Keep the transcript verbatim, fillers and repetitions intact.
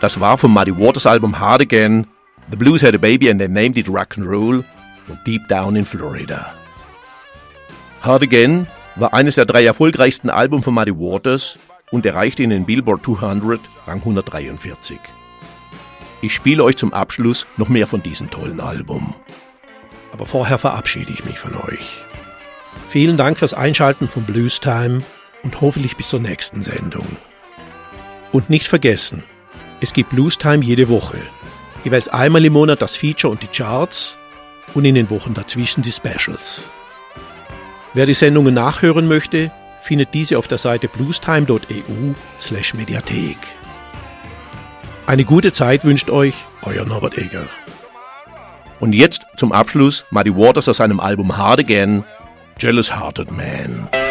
Das war vom Muddy Waters Album Hard Again, The Blues Had a Baby and They Named It Rock'n'Roll und Deep Down in Florida. Hard Again war eines der drei erfolgreichsten Alben von Muddy Waters und erreichte in den Billboard zweihundert Rang hundertdreiundvierzig. Ich spiele euch zum Abschluss noch mehr von diesem tollen Album. Aber vorher verabschiede ich mich von euch. Vielen Dank fürs Einschalten von Blues Time und hoffentlich bis zur nächsten Sendung. Und nicht vergessen, es gibt Blues Time jede Woche. Jeweils einmal im Monat das Feature und die Charts und in den Wochen dazwischen die Specials. Wer die Sendungen nachhören möchte, findet diese auf der Seite bluestime punkt e u slash Mediathek. Eine gute Zeit wünscht euch euer Norbert Egger. Und jetzt zum Abschluss Muddy Waters aus seinem Album Hard Again, Jealous Hearted Man.